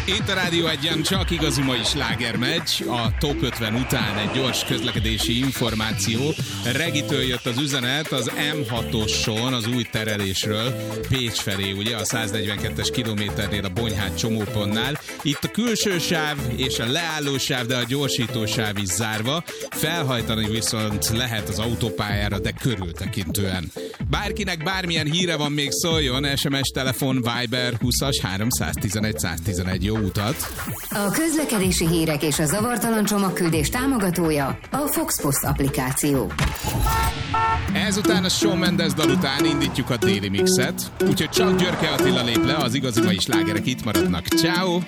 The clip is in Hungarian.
Itt a Rádió Egyen csak igazi mai slágermeccs, a Top 50 után egy gyors közlekedési információ. Regitől jött az üzenet az M6-oson, az új terelésről Pécs felé, ugye a 142-es kilométernél a Bonyhád csomópontnál. Itt a külső sáv és a leálló sáv, de a gyorsító sáv is zárva. Felhajtani viszont lehet az autópályára, de körültekintően. Bárkinek bármilyen híre van, még szóljon, SMS, telefon, Viber 20-as 311 111. Jó utat! A közlekedési hírek és a zavartalan csomagküldés támogatója a Foxpost applikáció. Ezután a Shawn Mendes dal után indítjuk a déli mixet, úgyhogy csak Györke Attila lép le, az igazi mai slágerek itt maradnak. Ciao.